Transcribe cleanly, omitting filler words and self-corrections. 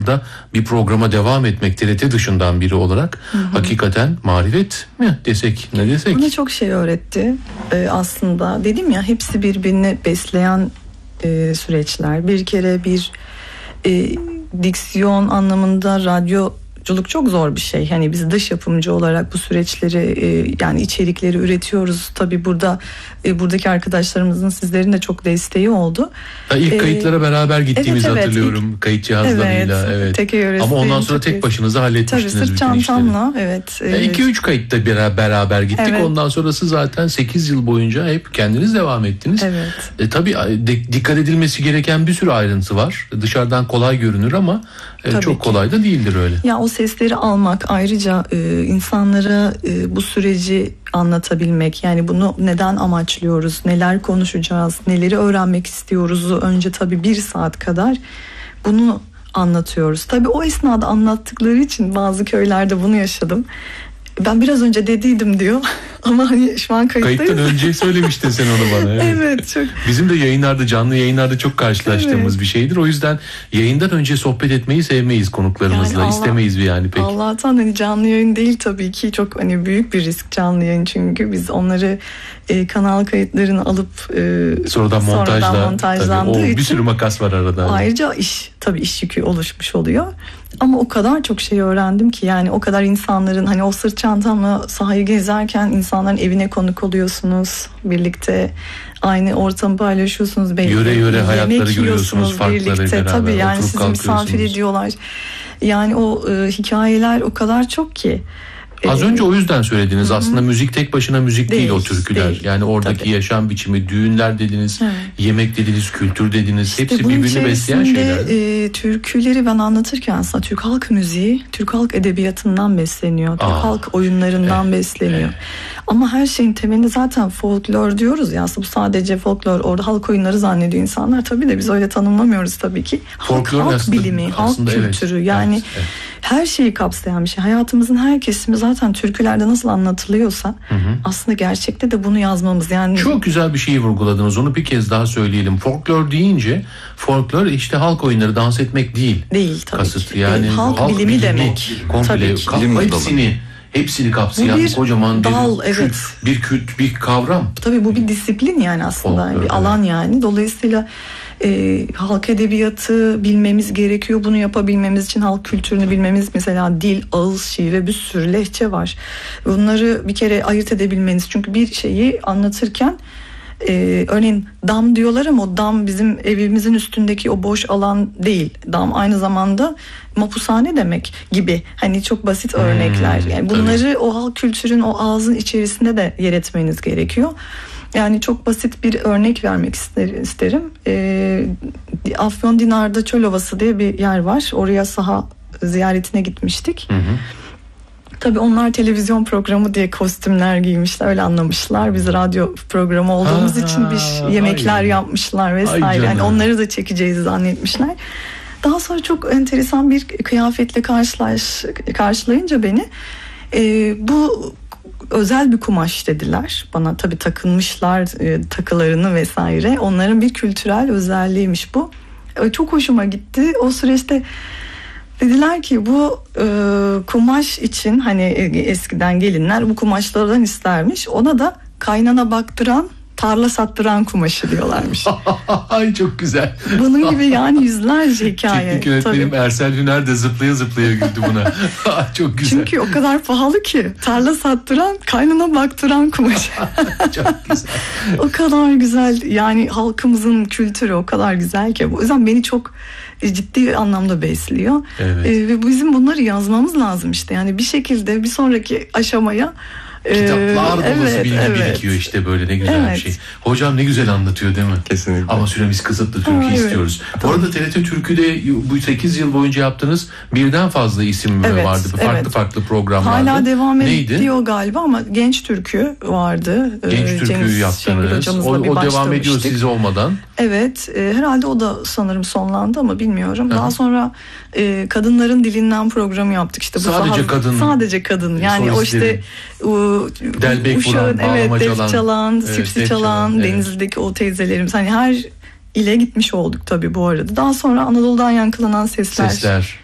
da bir programa devam etmek TRT dışından biri olarak hakikaten marifet mi desek, ne desek? Bana çok şey öğretti. Aslında dedim ya, hepsi birbirini besleyen süreçler. Bir kere bir diksiyon anlamında radyoculuk çok zor bir şey. Hani biz dış yapımcı olarak bu süreçleri yani içerikleri üretiyoruz. Tabii buradaki arkadaşlarımızın, sizlerin de çok desteği oldu. İlk kayıtlara beraber gittiğimizi hatırlıyorum. Kayıt cihazlarıyla. Evet. Ama ondan sonra tek başınıza halletmiştiniz bütün işleri. Tabii sırt çantamla. Evet. 2-3 kayıtta beraber gittik. Evet. Ondan sonrası zaten 8 yıl boyunca hep kendiniz devam ettiniz. Evet. Tabii dikkat edilmesi gereken bir sürü ayrıntı var. Dışarıdan kolay görünür ama çok kolay da değildir öyle. Ya o sesleri almak, ayrıca insanlara bu süreci anlatabilmek, yani bunu neden amaçlıyoruz, neler konuşacağız, neleri öğrenmek istiyoruzu önce tabii 1 saat kadar bunu anlatıyoruz. Tabii o esnada anlattıkları için bazı köylerde bunu yaşadım. Ben biraz önce dediydim diyor ama hani şu an kayıttayız. Kayıttan önce söylemiştin sen onu bana. Evet çok. Bizim de yayınlarda, canlı yayınlarda çok karşılaştığımız bir şeydir. O yüzden yayından önce sohbet etmeyi sevmeyiz konuklarımızla. Yani istemeyiz yani pek. Allah'tan hani canlı yayın değil tabii ki, çok hani büyük bir risk canlı yayın, çünkü biz onları kanal kayıtlarını alıp sonradan montajlandığı tabii, için bir sürü makas var arada. Ayrıca iş yükü oluşmuş oluyor. Ama o kadar çok şey öğrendim ki, yani o kadar insanların, hani o sırt çantamla sahayı gezerken insanların evine konuk oluyorsunuz. Birlikte aynı ortamı paylaşıyorsunuz. Yöre hayatları görüyorsunuz, farkları beraber. Tabii yani sizi misafir ediyorlar. Yani o hikayeler o kadar çok ki. Az önce o yüzden söylediniz. Aslında müzik tek başına müzik değil o türküler. Değil. Yani oradaki yaşam biçimi, düğünler dediniz, yemek dediniz, kültür dediniz. İşte hepsi birbirini besleyen şeyler. Türküleri ben anlatırken aslında Türk halk müziği, Türk halk edebiyatından besleniyor. Türk halk oyunlarından besleniyor. Ama her şeyin temelinde zaten folklor diyoruz ya. Aslında bu sadece folklor. Orada halk oyunları zannediyor insanlar. Tabii de biz öyle tanımlamıyoruz tabii ki. Halk bilimi, halk kültürü. Yani her şeyi kapsayan bir şey. Hayatımızın her kesimi zaten türkülerde nasıl anlatılıyorsa aslında gerçekte de bunu yazmamız. Yani çok güzel bir şeyi vurguladınız. Onu bir kez daha söyleyelim. Folklor deyince folklor işte halk oyunları, dans etmek değil. Değil tabii kasıt. ki. Yani halk bilimi demek. Komple hepsini kapsayan kocaman bir kavram. Tabii bu bir disiplin yani aslında. Folklor, bir alan yani. Dolayısıyla halk edebiyatı bilmemiz gerekiyor. Bunu yapabilmemiz için halk kültürünü bilmemiz, mesela dil, ağız, şive, bir sürü lehçe var. Bunları bir kere ayırt edebilmeniz. Çünkü bir şeyi anlatırken örneğin dam diyorlar ama o dam bizim evimizin üstündeki o boş alan değil. Dam aynı zamanda mapushane demek gibi. Hani çok basit örnekler. Yani bunları o halk kültürün o ağzın içerisinde de yer etmeniz gerekiyor. Yani çok basit bir örnek vermek isterim. Afyondinar'da Çölovası diye bir yer var. Oraya saha ziyaretine gitmiştik. Tabii onlar televizyon programı diye kostümler giymişler, öyle anlamışlar. Biz radyo programı olduğumuz için bir yemekler yapmışlar vesaire. Yani onları da çekeceğiz zannetmişler. Daha sonra çok enteresan bir kıyafetle karşılayınca beni bu özel bir kumaş dediler bana. Tabii takınmışlar takılarını vesaire. Onların bir kültürel özelliğiymiş bu. Çok hoşuma gitti. O süreçte dediler ki bu kumaş için, hani eskiden gelinler bu kumaşlardan istermiş. Ona da kaynana baktıran, tarla sattıran kumaşı diyorlarmış. Ay çok güzel. Bunun gibi yani yüzlerce hikaye. Teknik yönetmenim Ersel Hüner de zıplaya güldü buna. Çok güzel. Çünkü o kadar pahalı ki, tarla sattıran, kaynana baktıran kumaşı. Çok güzel. O kadar güzel yani, halkımızın kültürü o kadar güzel ki. O yüzden beni çok ciddi anlamda besliyor. Ve bizim bunları yazmamız lazım işte. Yani bir şekilde bir sonraki aşamaya kitaplar dolusu bilgi birikiyor işte, böyle ne güzel bir şey. Hocam ne güzel anlatıyor değil mi? Kesinlikle. Ama süremiz kısıtlı, türkü istiyoruz. Bu arada TRT Türkü'de bu 8 yıl boyunca yaptığınız birden fazla isim vardı. Farklı programlarda. Hala devam ediyor galiba ama Genç Türkü vardı. Genç Türkü'yü yaptınız. O devam ediyor siz olmadan. Evet. Herhalde o da sanırım sonlandı ama bilmiyorum. Daha sonra kadınların dilinden programı yaptık. İşte bu sadece kadın. Yani o işte Delbek vuran, def çalan, sipsi çalan, Denizli'deki o teyzelerimiz, hani her ile gitmiş olduk tabii bu arada. Daha sonra Anadolu'dan yankılanan sesler.